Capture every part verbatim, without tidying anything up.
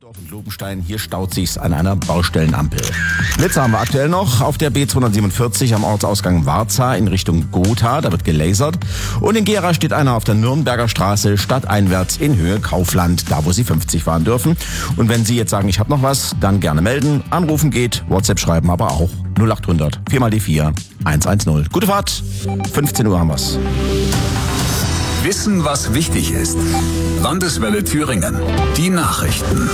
Dorf und Lobenstein, hier staut sich's an einer Baustellenampel. Blitze haben wir aktuell noch auf der B zweihundertsiebenundvierzig am Ortsausgang Warza in Richtung Gotha, da wird gelasert. Und in Gera steht einer auf der Nürnberger Straße stadteinwärts in Höhe Kaufland, da wo Sie fünfzig fahren dürfen. Und wenn Sie jetzt sagen, ich habe noch was, dann gerne melden. Anrufen geht, WhatsApp schreiben aber auch. null acht hundert vier mal die vier eins eins null. Gute Fahrt, fünfzehn Uhr haben wir's. Wissen, was wichtig ist. Landeswelle Thüringen. Die Nachrichten.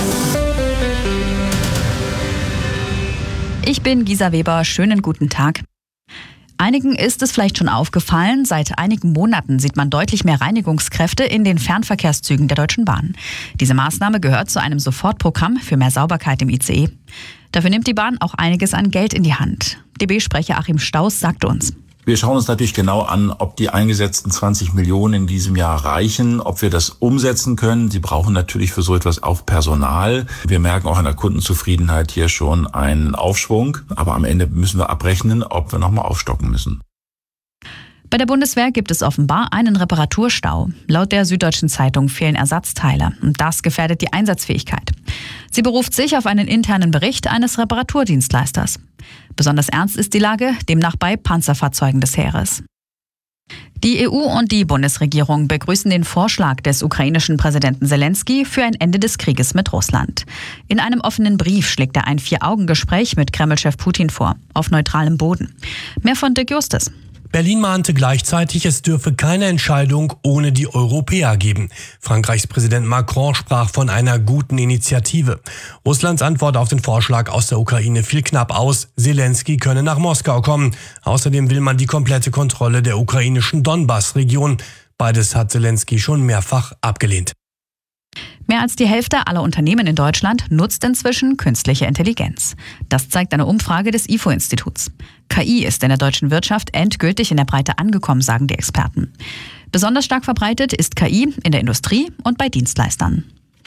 Ich bin Gisa Weber. Schönen guten Tag. Einigen ist es vielleicht schon aufgefallen, seit einigen Monaten sieht man deutlich mehr Reinigungskräfte in den Fernverkehrszügen der Deutschen Bahn. Diese Maßnahme gehört zu einem Sofortprogramm für mehr Sauberkeit im I C E. Dafür nimmt die Bahn auch einiges an Geld in die Hand. D B-Sprecher Achim Staus sagte uns: Wir schauen uns natürlich genau an, ob die eingesetzten zwanzig Millionen in diesem Jahr reichen, ob wir das umsetzen können. Sie brauchen natürlich für so etwas auch Personal. Wir merken auch an der Kundenzufriedenheit hier schon einen Aufschwung. Aber am Ende müssen wir abrechnen, ob wir nochmal aufstocken müssen. Bei der Bundeswehr gibt es offenbar einen Reparaturstau. Laut der Süddeutschen Zeitung fehlen Ersatzteile und das gefährdet die Einsatzfähigkeit. Sie beruft sich auf einen internen Bericht eines Reparaturdienstleisters. Besonders ernst ist die Lage demnach bei Panzerfahrzeugen des Heeres. Die E U und die Bundesregierung begrüßen den Vorschlag des ukrainischen Präsidenten Zelensky für ein Ende des Krieges mit Russland. In einem offenen Brief schlägt er ein Vier-Augen-Gespräch mit Kreml-Chef Putin vor, auf neutralem Boden. Mehr von Dirk Justus. Berlin mahnte gleichzeitig, es dürfe keine Entscheidung ohne die Europäer geben. Frankreichs Präsident Macron sprach von einer guten Initiative. Russlands Antwort auf den Vorschlag aus der Ukraine fiel knapp aus. Zelensky könne nach Moskau kommen. Außerdem will man die komplette Kontrolle der ukrainischen Donbass-Region. Beides hat Zelensky schon mehrfach abgelehnt. Mehr als die Hälfte aller Unternehmen in Deutschland nutzt inzwischen künstliche Intelligenz. Das zeigt eine Umfrage des I F O-Instituts. K I ist in der deutschen Wirtschaft endgültig in der Breite angekommen, sagen die Experten. Besonders stark verbreitet ist K I in der Industrie und bei Dienstleistern.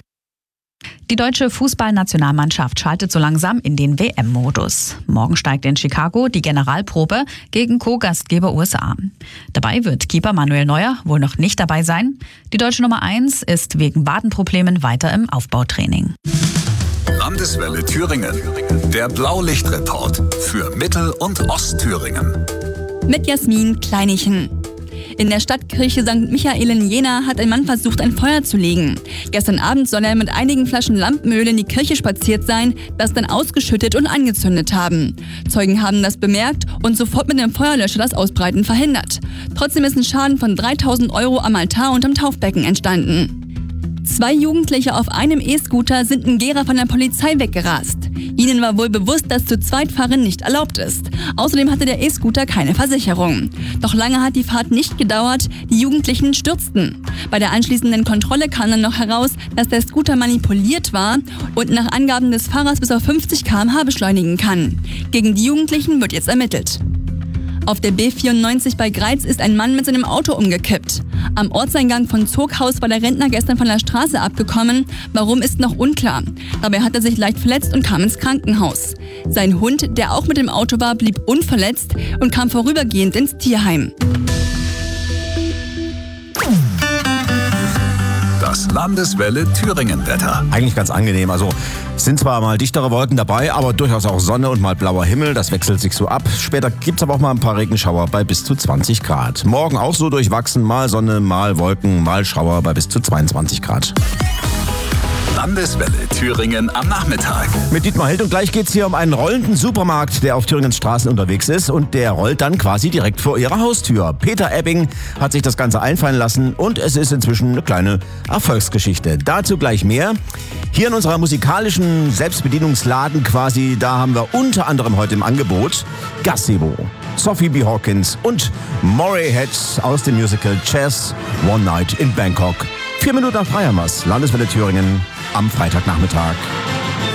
Die deutsche Fußballnationalmannschaft schaltet so langsam in den W M-Modus. Morgen steigt in Chicago die Generalprobe gegen Co-Gastgeber U S A. Dabei wird Keeper Manuel Neuer wohl noch nicht dabei sein. Die deutsche Nummer eins ist wegen Wadenproblemen weiter im Aufbautraining. Landeswelle Thüringen. Der Blaulichtreport für Mittel- und Ostthüringen. Mit Jasmin Kleinichen. In der Stadtkirche Sankt Michael in Jena hat ein Mann versucht, ein Feuer zu legen. Gestern Abend soll er mit einigen Flaschen Lampenöl in die Kirche spaziert sein, das dann ausgeschüttet und angezündet haben. Zeugen haben das bemerkt und sofort mit dem Feuerlöscher das Ausbreiten verhindert. Trotzdem ist ein Schaden von dreitausend Euro am Altar und am Taufbecken entstanden. Zwei Jugendliche auf einem E-Scooter sind in Gera von der Polizei weggerast. Ihnen war wohl bewusst, dass zu zweit Fahren nicht erlaubt ist. Außerdem hatte der E-Scooter keine Versicherung. Doch lange hat die Fahrt nicht gedauert, die Jugendlichen stürzten. Bei der anschließenden Kontrolle kam dann noch heraus, dass der Scooter manipuliert war und nach Angaben des Fahrers bis auf fünfzig Kilometer pro Stunde beschleunigen kann. Gegen die Jugendlichen wird jetzt ermittelt. Auf der B vierundneunzig bei Greiz ist ein Mann mit seinem Auto umgekippt. Am Ortseingang von Zoghaus war der Rentner gestern von der Straße abgekommen. Warum, ist noch unklar. Dabei hat er sich leicht verletzt und kam ins Krankenhaus. Sein Hund, der auch mit dem Auto war, blieb unverletzt und kam vorübergehend ins Tierheim. Das Landeswelle Thüringen-Wetter. Eigentlich ganz angenehm. Also es sind zwar mal dichtere Wolken dabei, aber durchaus auch Sonne und mal blauer Himmel. Das wechselt sich so ab. Später gibt's aber auch mal ein paar Regenschauer bei bis zu zwanzig Grad. Morgen auch so durchwachsen. Mal Sonne, mal Wolken, mal Schauer bei bis zu zweiundzwanzig Grad. Landeswelle Thüringen am Nachmittag. Mit Dietmar Held und gleich geht's hier um einen rollenden Supermarkt, der auf Thüringens Straßen unterwegs ist und der rollt dann quasi direkt vor ihrer Haustür. Peter Ebbing hat sich das Ganze einfallen lassen und es ist inzwischen eine kleine Erfolgsgeschichte. Dazu gleich mehr. Hier in unserer musikalischen Selbstbedienungsladen quasi, da haben wir unter anderem heute im Angebot Gazebo, Sophie B. Hawkins und Moray Head aus dem Musical Chess One Night in Bangkok. Vier Minuten nach Freihammers, Landeswelle Thüringen am Freitagnachmittag.